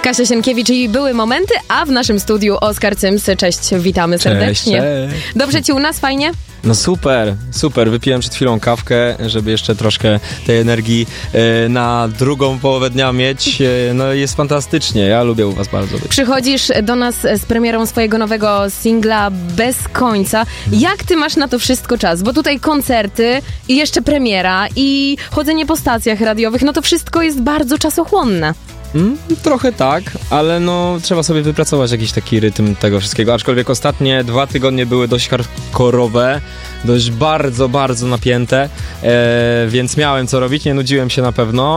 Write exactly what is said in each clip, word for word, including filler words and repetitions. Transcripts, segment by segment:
Kasia Sienkiewicz i Były Momenty, a w naszym studiu Oskar Cyms. Cześć, witamy serdecznie. Cześć, cześć. Dobrze ci u nas? Fajnie? No super, super. Wypiłem przed chwilą kawkę, żeby jeszcze troszkę tej energii e, na drugą połowę dnia mieć. E, no jest fantastycznie, ja lubię u was bardzo być. Przychodzisz do nas z premierą swojego nowego singla Bez końca. Jak ty masz na to wszystko czas? Bo tutaj koncerty i jeszcze premiera i chodzenie po stacjach radiowych, no to wszystko jest bardzo czasochłonne. Mm, trochę tak, ale no trzeba sobie wypracować jakiś taki rytm tego wszystkiego, aczkolwiek ostatnie dwa tygodnie były dość hardkorowe, dość bardzo, bardzo napięte, e, więc miałem co robić, nie nudziłem się na pewno.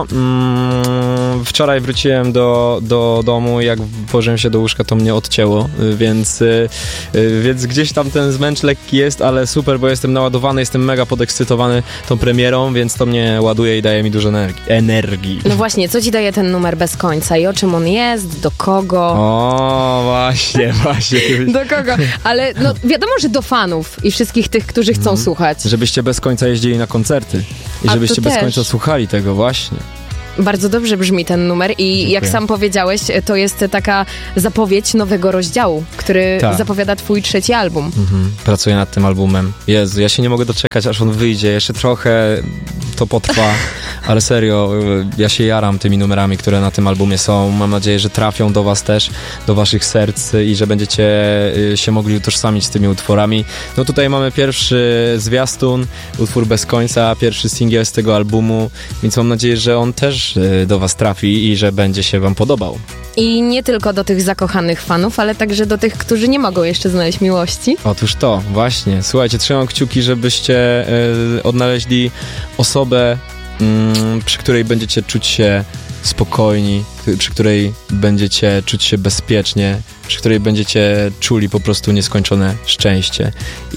Mm, wczoraj wróciłem do, do domu, jak położyłem się do łóżka, to mnie odcięło, więc, e, więc gdzieś tam ten zmęcz lekki jest, ale super, bo jestem naładowany, jestem mega podekscytowany tą premierą, więc to mnie ładuje i daje mi dużo energii. energii. No właśnie, co ci daje ten numer Bez końca i o czym on jest, do kogo? O, właśnie, właśnie. Do kogo? Ale no wiadomo, że do fanów i wszystkich tych, którzy chcą mm. słuchać. Żebyście bez końca jeździli na koncerty i A żebyście bez też. końca słuchali tego, właśnie. Bardzo dobrze brzmi ten numer i Dziękuję. Jak sam powiedziałeś, to jest taka zapowiedź nowego rozdziału, który tak. zapowiada twój trzeci album. Mhm. Pracuję nad tym albumem. Jezu, ja się nie mogę doczekać, aż on wyjdzie. Jeszcze trochę to potrwa, ale serio, ja się jaram tymi numerami, które na tym albumie są. Mam nadzieję, że trafią do was też, do waszych serc i że będziecie się mogli utożsamić z tymi utworami. No tutaj mamy pierwszy zwiastun, utwór Bez końca, pierwszy singiel z tego albumu, więc mam nadzieję, że on też do was trafi i że będzie się wam podobał. I nie tylko do tych zakochanych fanów, ale także do tych, którzy nie mogą jeszcze znaleźć miłości. Otóż to, właśnie. Słuchajcie, trzymam kciuki, żebyście y, odnaleźli osobę, y, przy której będziecie czuć się spokojni, przy której będziecie czuć się bezpiecznie, przy której będziecie czuli po prostu nieskończone szczęście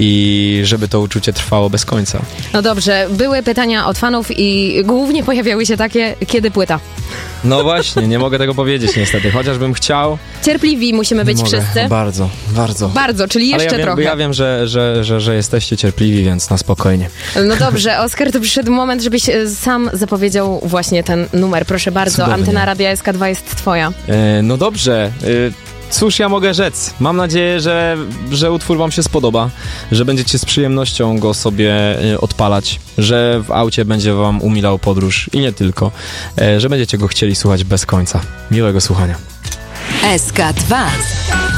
i żeby to uczucie trwało bez końca. No dobrze, były pytania od fanów i głównie pojawiały się takie, kiedy płyta? No właśnie, nie mogę tego powiedzieć niestety, chociażbym chciał. Cierpliwi musimy być mogę. wszyscy. Bardzo, bardzo. Bardzo, czyli jeszcze Ale ja wiem, trochę. Ja wiem, że, że, że, że jesteście cierpliwi, więc na spokojnie. No dobrze, Oskar, to przyszedł moment, żebyś sam zapowiedział właśnie ten numer. Proszę bardzo, Cudownie. Antena Radia S K dwa jest twoja. E, no dobrze, e, cóż ja mogę rzec? Mam nadzieję, że, że utwór wam się spodoba, że będziecie z przyjemnością go sobie odpalać, że w aucie będzie wam umilał podróż i nie tylko, że będziecie go chcieli słuchać bez końca. Miłego słuchania. S K dwa.